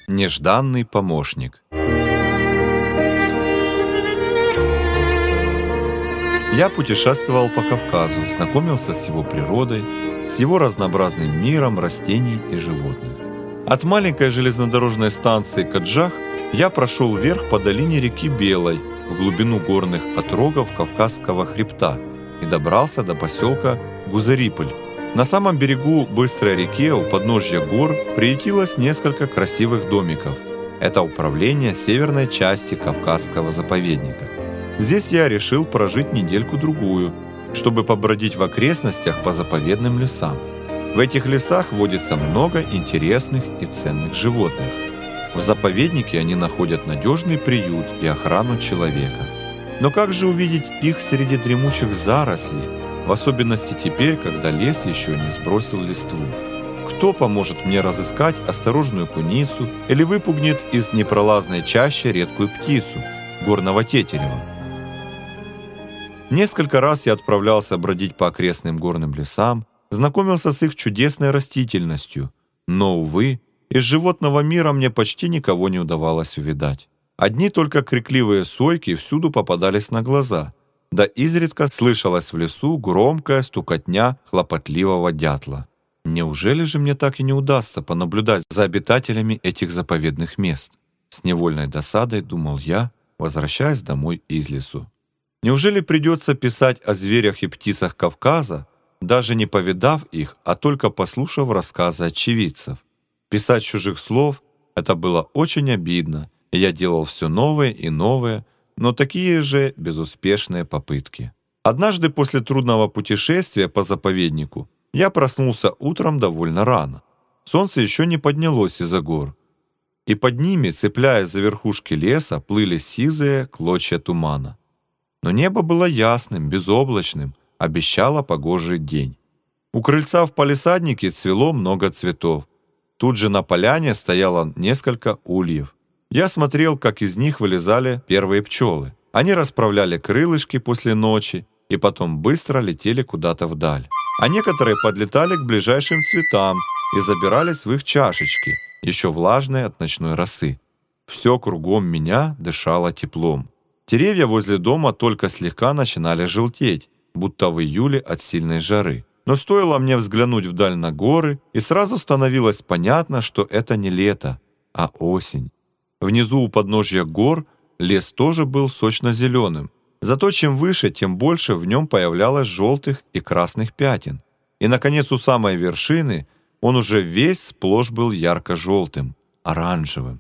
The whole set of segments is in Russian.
Нежданный помощник. Я путешествовал по Кавказу, знакомился с его природой, с его разнообразным миром растений и животных. От маленькой железнодорожной станции Каджах я прошел вверх по долине реки Белой, в глубину горных отрогов Кавказского хребта и добрался до поселка Гузариполь. На самом берегу быстрой реки у подножья гор приютилось несколько красивых домиков. Это управление северной части Кавказского заповедника. Здесь я решил прожить недельку-другую, чтобы побродить в окрестностях по заповедным лесам. В этих лесах водится много интересных и ценных животных. В заповеднике они находят надежный приют и охрану человека. Но как же увидеть их среди дремучих зарослей, в особенности теперь, когда лес еще не сбросил листву? Кто поможет мне разыскать осторожную куницу или выпугнет из непролазной чащи редкую птицу, горного тетерева? Несколько раз я отправлялся бродить по окрестным горным лесам, знакомился с их чудесной растительностью, но, увы, из животного мира мне почти никого не удавалось увидать. Одни только крикливые сойки всюду попадались на глаза, да изредка слышалась в лесу громкая стукотня хлопотливого дятла. Неужели же мне так и не удастся понаблюдать за обитателями этих заповедных мест? С невольной досадой думал я, возвращаясь домой из лесу. Неужели придется писать о зверях и птицах Кавказа, даже не повидав их, а только послушав рассказы очевидцев? Писать чужих слов — это было очень обидно, и я делал все новые и новые, но такие же безуспешные попытки. Однажды после трудного путешествия по заповеднику я проснулся утром довольно рано. Солнце еще не поднялось из-за гор, и под ними, цепляясь за верхушки леса, плыли сизые клочья тумана. Но небо было ясным, безоблачным, обещало погожий день. У крыльца в палисаднике цвело много цветов. Тут же на поляне стояло несколько ульев. Я смотрел, как из них вылезали первые пчелы. Они расправляли крылышки после ночи и потом быстро летели куда-то вдаль. А некоторые подлетали к ближайшим цветам и забирались в их чашечки, еще влажные от ночной росы. Все кругом меня дышало теплом. Деревья возле дома только слегка начинали желтеть, будто в июле от сильной жары. Но стоило мне взглянуть вдаль на горы, и сразу становилось понятно, что это не лето, а осень. Внизу у подножья гор лес тоже был сочно-зеленым, зато чем выше, тем больше в нем появлялось желтых и красных пятен. И, наконец, у самой вершины он уже весь сплошь был ярко-желтым, оранжевым.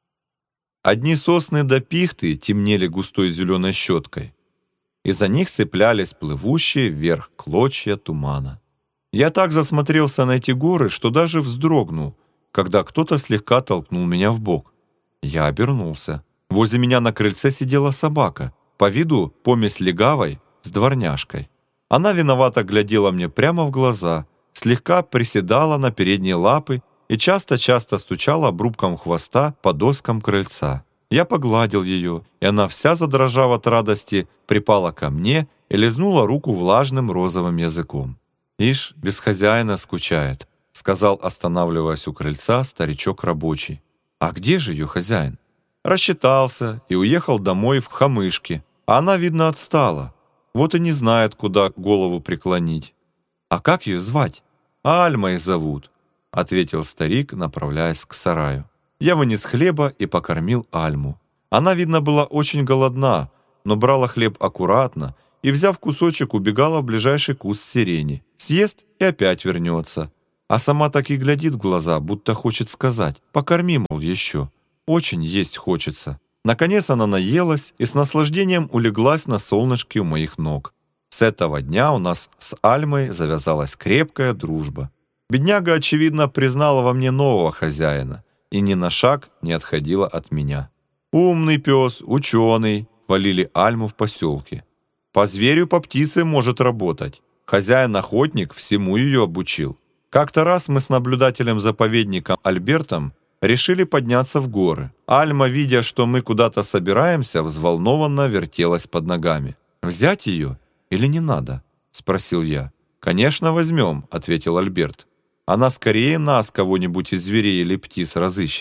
Одни сосны до пихты темнели густой зеленой щеткой, и за них цеплялись плывущие вверх клочья тумана. Я так засмотрелся на эти горы, что даже вздрогнул, когда кто-то слегка толкнул меня в бок. Я обернулся. Возле меня на крыльце сидела собака, по виду помесь легавой с дворняжкой. Она виновато глядела мне прямо в глаза, слегка приседала на передние лапы и часто-часто стучала обрубком хвоста по доскам крыльца. Я погладил ее, и она вся задрожав от радости, припала ко мне и лизнула руку влажным розовым языком. «Ишь, без хозяина скучает», — сказал, останавливаясь у крыльца, старичок рабочий. «А где же ее хозяин?» Рассчитался и уехал домой в Хамышки, а она, видно, отстала. Вот и не знает, куда голову преклонить. «А как ее звать?» «Альмой зовут», — ответил старик, направляясь к сараю. Я вынес хлеба и покормил Альму. Она, видно, была очень голодна, но брала хлеб аккуратно и, взяв кусочек, убегала в ближайший куст сирени. Съест и опять вернется. А сама так и глядит в глаза, будто хочет сказать: «Покорми, мол, еще. Очень есть хочется». Наконец она наелась и с наслаждением улеглась на солнышке у моих ног. С этого дня у нас с Альмой завязалась крепкая дружба. Бедняга, очевидно, признала во мне нового хозяина и ни на шаг не отходила от меня. «Умный пес, ученый», — хвалили Альму в поселке. «По зверю, по птице может работать. Хозяин-охотник всему ее обучил». Как-то раз мы с наблюдателем заповедника Альбертом решили подняться в горы. Альма, видя, что мы куда-то собираемся, взволнованно вертелась под ногами. «Взять ее или не надо?» — спросил я. «Конечно, возьмем», — ответил Альберт. «Она скорее нас кого-нибудь из зверей или птиц разыщет».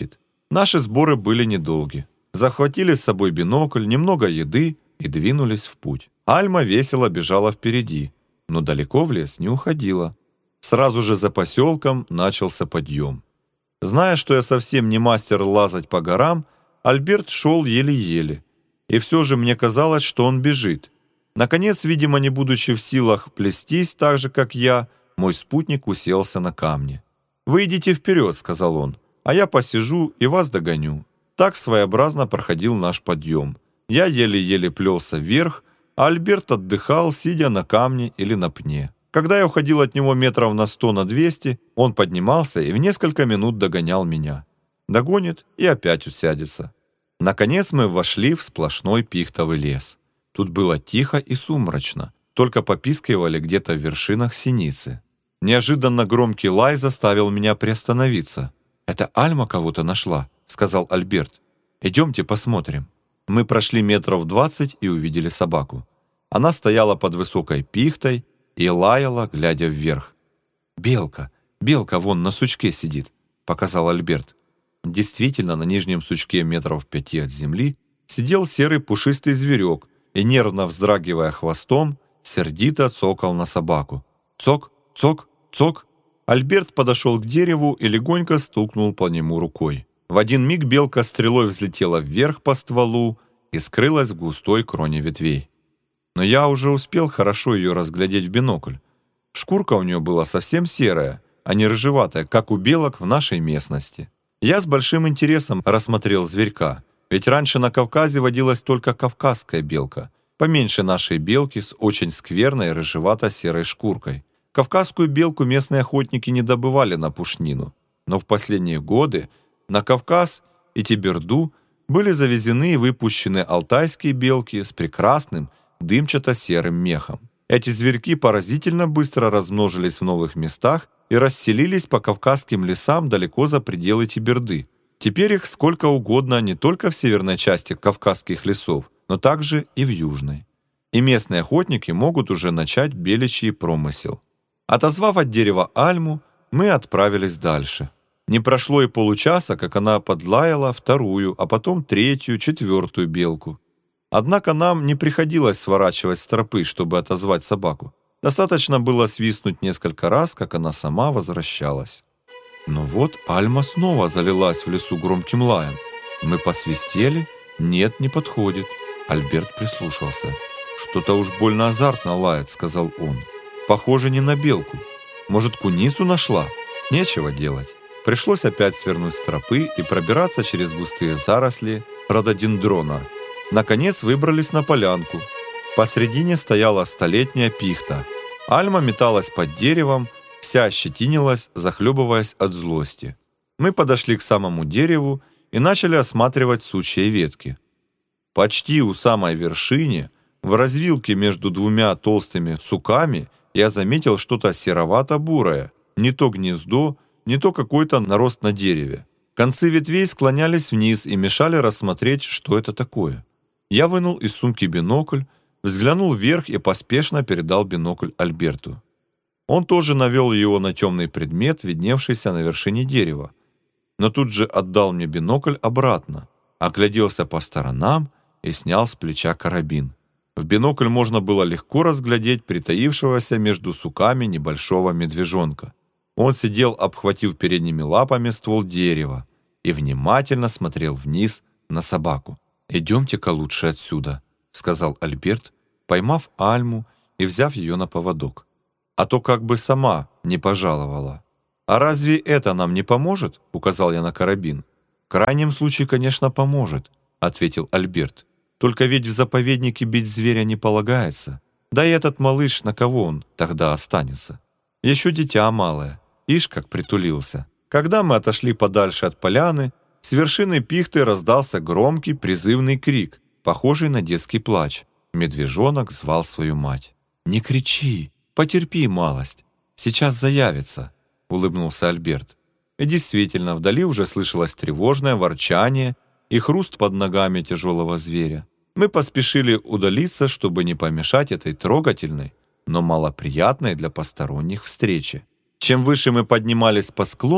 Наши сборы были недолги. Захватили с собой бинокль, немного еды и двинулись в путь. Альма весело бежала впереди, но далеко в лес не уходила. Сразу же за поселком начался подъем. Зная, что я совсем не мастер лазать по горам, Альберт шел еле-еле. И все же мне казалось, что он бежит. Наконец, видимо, не будучи в силах плестись так же, как я, мой спутник уселся на камне. «Вы идите вперед», — сказал он, — «а я посижу и вас догоню». Так своеобразно проходил наш подъем. Я еле-еле плелся вверх, а Альберт отдыхал, сидя на камне или на пне. Когда я уходил от него метров на 100, на 200, он поднимался и в несколько минут догонял меня. Догонит и опять усядется. Наконец мы вошли в сплошной пихтовый лес. Тут было тихо и сумрачно, только попискивали где-то в вершинах синицы. Неожиданно громкий лай заставил меня приостановиться. «Это Альма кого-то нашла», — сказал Альберт. «Идемте посмотрим». Мы прошли метров 20 и увидели собаку. Она стояла под высокой пихтой и лаяла, глядя вверх. «Белка вон на сучке сидит», — показал Альберт. Действительно, на нижнем сучке метров 5 от земли сидел серый пушистый зверек и, нервно вздрагивая хвостом, сердито цокал на собаку. Цок, цок, цок. Альберт подошел к дереву и легонько стукнул по нему рукой. В один миг белка стрелой взлетела вверх по стволу и скрылась в густой кроне ветвей. Но я уже успел хорошо ее разглядеть в бинокль. Шкурка у нее была совсем серая, а не рыжеватая, как у белок в нашей местности. Я с большим интересом рассмотрел зверька, ведь раньше на Кавказе водилась только кавказская белка, поменьше нашей белки с очень скверной рыжевато-серой шкуркой. Кавказскую белку местные охотники не добывали на пушнину, но в последние годы на Кавказ и Теберду были завезены и выпущены алтайские белки с прекрасным дымчато-серым мехом. Эти зверьки поразительно быстро размножились в новых местах и расселились по кавказским лесам далеко за пределы Теберды. Теперь их сколько угодно не только в северной части кавказских лесов, но также и в южной. И местные охотники могут уже начать беличий промысел. Отозвав от дерева Альму, мы отправились дальше. Не прошло и получаса, как она подлаяла вторую, а потом третью, четвертую белку. Однако нам не приходилось сворачивать с тропы, чтобы отозвать собаку. Достаточно было свистнуть несколько раз, как она сама возвращалась. Но вот Альма снова залилась в лесу громким лаем. Мы посвистели. Нет, не подходит. Альберт прислушался. «Что-то уж больно азартно лает», — сказал он. «Похоже не на белку. Может, куницу нашла? Нечего делать». Пришлось опять свернуть с тропы и пробираться через густые заросли рододендрона. Наконец выбрались на полянку. Посредине стояла столетняя пихта. Альма металась под деревом, вся ощетинилась, захлебываясь от злости. Мы подошли к самому дереву и начали осматривать сучья и ветки. Почти у самой вершины, в развилке между двумя толстыми суками, я заметил что-то серовато-бурое, не то гнездо, не то какой-то нарост на дереве. Концы ветвей склонялись вниз и мешали рассмотреть, что это такое. Я вынул из сумки бинокль, взглянул вверх и поспешно передал бинокль Альберту. Он тоже навел его на темный предмет, видневшийся на вершине дерева. Но тут же отдал мне бинокль обратно, огляделся по сторонам и снял с плеча карабин. В бинокль можно было легко разглядеть притаившегося между суками небольшого медвежонка. Он сидел, обхватив передними лапами ствол дерева, и внимательно смотрел вниз на собаку. «Идемте-ка лучше отсюда», — сказал Альберт, поймав Альму и взяв ее на поводок. «А то как бы сама не пожаловала». «А разве это нам не поможет?» — указал я на карабин. «В крайнем случае, конечно, поможет», — ответил Альберт. «Только ведь в заповеднике бить зверя не полагается. Да и этот малыш, на кого он тогда останется? Еще дитя малое. Ишь, как притулился». Когда мы отошли подальше от поляны, с вершины пихты раздался громкий призывный крик, похожий на детский плач. Медвежонок звал свою мать. «Не кричи, потерпи малость, сейчас заявится», — улыбнулся Альберт. И действительно, вдали уже слышалось тревожное ворчание и хруст под ногами тяжелого зверя. Мы поспешили удалиться, чтобы не помешать этой трогательной, но малоприятной для посторонних встрече. Чем выше мы поднимались по склону,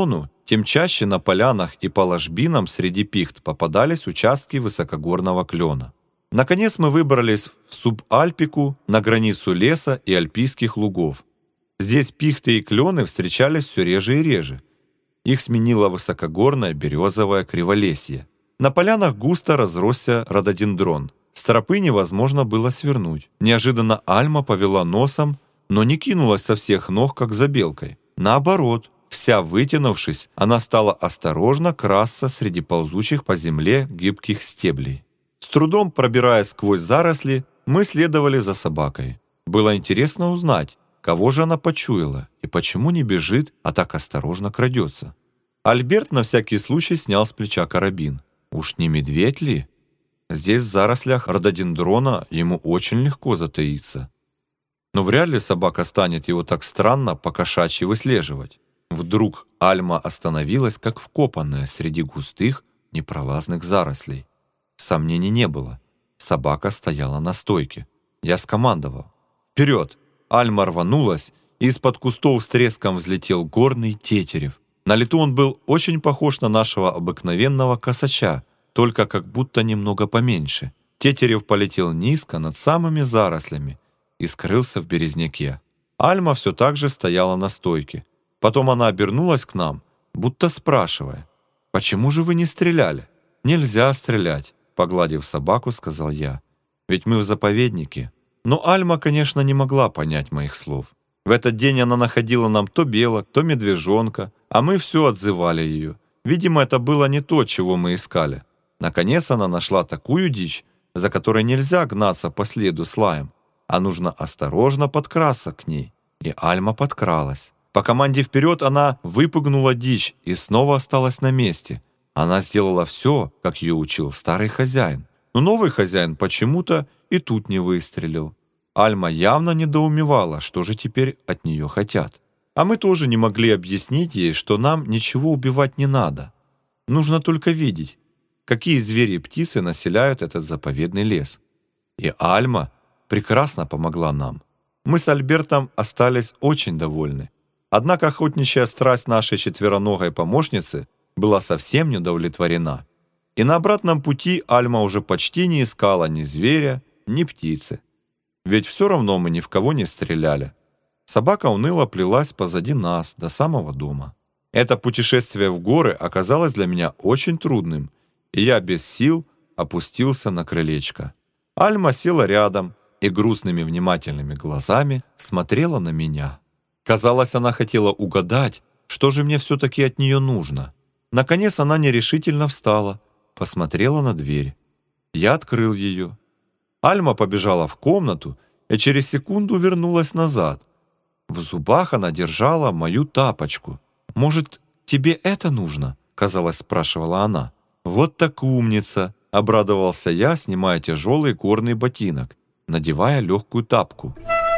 тем чаще на полянах и по ложбинам среди пихт попадались участки высокогорного клена. Наконец мы выбрались в субальпику, на границу леса и альпийских лугов. Здесь пихты и клены встречались все реже и реже. Их сменило высокогорное березовое криволесье. На полянах густо разросся рододендрон. С тропы невозможно было свернуть. Неожиданно Альма повела носом, но не кинулась со всех ног, как за белкой. Наоборот, вся вытянувшись, она стала осторожно красться среди ползучих по земле гибких стеблей. С трудом пробираясь сквозь заросли, мы следовали за собакой. Было интересно узнать, кого же она почуяла и почему не бежит, а так осторожно крадется. Альберт на всякий случай снял с плеча карабин. Уж не медведь ли? Здесь в зарослях рододендрона ему очень легко затаиться. Но вряд ли собака станет его так странно по-кошачьи выслеживать. Вдруг Альма остановилась, как вкопанная среди густых, непролазных зарослей. Сомнений не было. Собака стояла на стойке. Я скомандовал: «Вперед!» Альма рванулась, и из-под кустов с треском взлетел горный тетерев. На лету он был очень похож на нашего обыкновенного косача, только как будто немного поменьше. Тетерев полетел низко над самыми зарослями и скрылся в березняке. Альма все так же стояла на стойке. Потом она обернулась к нам, будто спрашивая: «Почему же вы не стреляли?» «Нельзя стрелять», — погладив собаку, сказал я. «Ведь мы в заповеднике». Но Альма, конечно, не могла понять моих слов. В этот день она находила нам то белок, то медвежонка, а мы все отзывали ее. Видимо, это было не то, чего мы искали. Наконец она нашла такую дичь, за которой нельзя гнаться по следу с лаем, а нужно осторожно подкрасться к ней. И Альма подкралась. По команде вперед она выпугнула дичь и снова осталась на месте. Она сделала все, как ее учил старый хозяин. Но новый хозяин почему-то и тут не выстрелил. Альма явно недоумевала, что же теперь от нее хотят. А мы тоже не могли объяснить ей, что нам ничего убивать не надо. Нужно только видеть, какие звери и птицы населяют этот заповедный лес. И Альма прекрасно помогла нам. Мы с Альбертом остались очень довольны. Однако охотничья страсть нашей четвероногой помощницы была совсем не удовлетворена. И на обратном пути Альма уже почти не искала ни зверя, ни птицы. Ведь все равно мы ни в кого не стреляли. Собака уныло плелась позади нас до самого дома. Это путешествие в горы оказалось для меня очень трудным, и я без сил опустился на крылечко. Альма села рядом и грустными внимательными глазами смотрела на меня. Казалось, она хотела угадать, что же мне все-таки от нее нужно. Наконец она нерешительно встала, посмотрела на дверь. Я открыл ее. Альма побежала в комнату и через секунду вернулась назад. В зубах она держала мою тапочку. «Может, тебе это нужно?» — казалось, спрашивала она. «Вот так умница!» — обрадовался я, снимая тяжелый горный ботинок, надевая легкую тапку.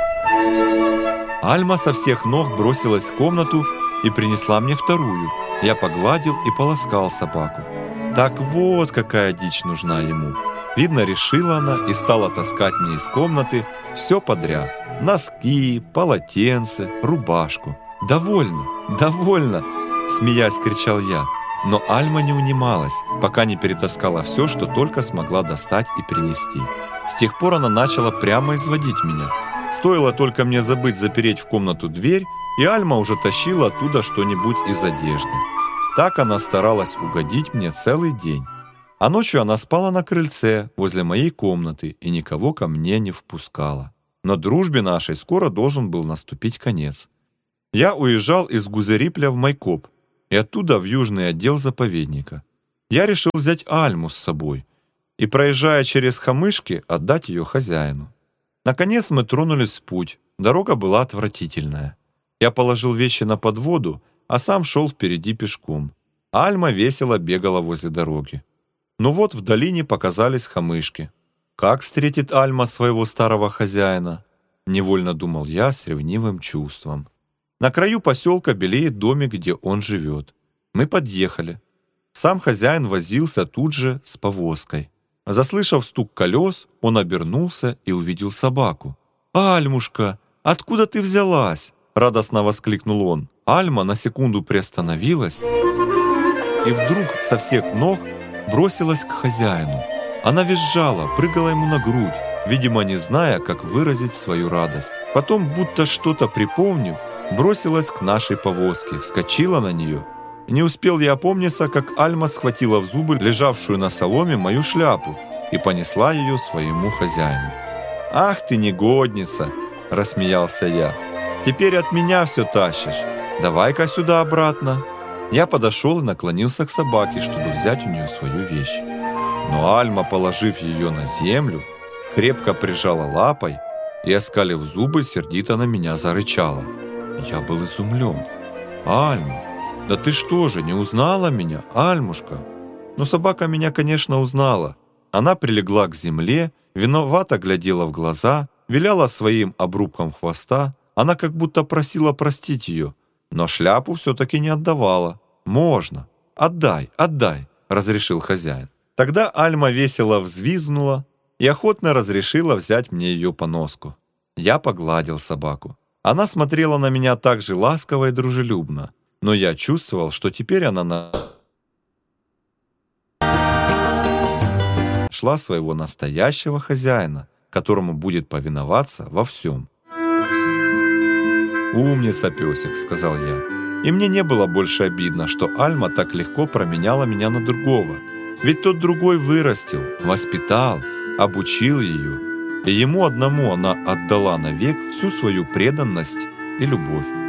Альма со всех ног бросилась в комнату и принесла мне вторую. Я погладил и полоскал собаку. Так вот какая дичь нужна ему. Видно, решила она и стала таскать мне из комнаты все подряд. Носки, полотенце, рубашку. «Довольно, довольно!» — смеясь кричал я. Но Альма не унималась, пока не перетаскала все, что только смогла достать и принести. С тех пор она начала прямо изводить меня. Стоило только мне забыть запереть в комнату дверь, и Альма уже тащила оттуда что-нибудь из одежды. Так она старалась угодить мне целый день. А ночью она спала на крыльце возле моей комнаты и никого ко мне не впускала. Но дружбе нашей скоро должен был наступить конец. Я уезжал из Гузерипля в Майкоп и оттуда в южный отдел заповедника. Я решил взять Альму с собой и, проезжая через Хамышки, отдать ее хозяину. Наконец мы тронулись в путь. Дорога была отвратительная. Я положил вещи на подводу, а сам шел впереди пешком. Альма весело бегала возле дороги. Но вот в долине показались Хамышки. Как встретит Альма своего старого хозяина? Невольно думал я с ревнивым чувством. На краю поселка белеет домик, где он живет. Мы подъехали. Сам хозяин возился тут же с повозкой. Заслышав стук колес, он обернулся и увидел собаку. «Альмушка, откуда ты взялась?» — радостно воскликнул он. Альма на секунду приостановилась и вдруг со всех ног бросилась к хозяину. Она визжала, прыгала ему на грудь, видимо, не зная, как выразить свою радость. Потом, будто что-то припомнив, бросилась к нашей повозке, вскочила на нее. Не успел я опомниться, как Альма схватила в зубы лежавшую на соломе мою шляпу и понесла ее своему хозяину. «Ах ты негодница!» – рассмеялся я. «Теперь от меня все тащишь. Давай-ка сюда обратно». Я подошел и наклонился к собаке, чтобы взять у нее свою вещь. Но Альма, положив ее на землю, крепко прижала лапой и, оскалив зубы, сердито на меня зарычала. Я был изумлен. «Альма, да ты что же, не узнала меня, Альмушка?» Но собака меня, конечно, узнала. Она прилегла к земле, виновато глядела в глаза, виляла своим обрубком хвоста. Она как будто просила простить ее, но шляпу все-таки не отдавала. «Можно. Отдай, отдай», — разрешил хозяин. Тогда Альма весело взвизгнула и охотно разрешила взять мне ее поноску. Я погладил собаку. Она смотрела на меня так же ласково и дружелюбно, но я чувствовал, что теперь она нашла своего настоящего хозяина, которому будет повиноваться во всем. «Умница, песик», — сказал я. И мне не было больше обидно, что Альма так легко променяла меня на другого. Ведь тот другой вырастил, воспитал, обучил ее, и ему одному она отдала навек всю свою преданность и любовь.